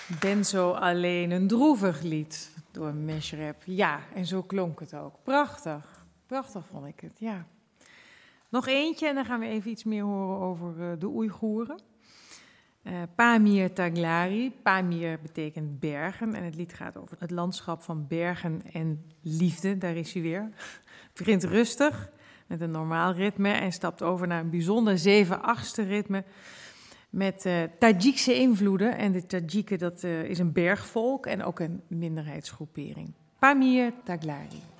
Ben zo alleen een droevig lied door Meshreb. Ja, en zo klonk het ook. Prachtig. Prachtig vond ik het, ja. Nog eentje en dan gaan we even iets meer horen over de Oeigoeren. Pamir Taglari. Pamir betekent bergen en het lied gaat over het landschap van bergen en liefde. Daar is hij weer. Het begint rustig met een normaal ritme en stapt over naar een bijzonder 7/8 ritme met Tajikse invloeden. En de Tajiken, dat is een bergvolk en ook een minderheidsgroepering. Pamir Taglari.